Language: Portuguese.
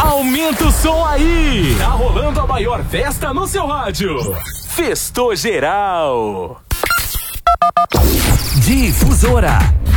Aumenta o som aí! Tá rolando a maior festa no seu rádio. Festou Geral. Difusora.